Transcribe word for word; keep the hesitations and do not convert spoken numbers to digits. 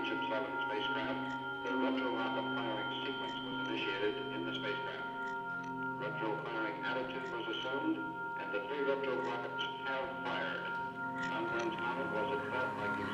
Starship seven spacecraft, the retro-rocket firing sequence was initiated in the spacecraft. Retro-firing attitude was assumed, and the three retro rockets have fired. Sun Guns Comet was, it felt like,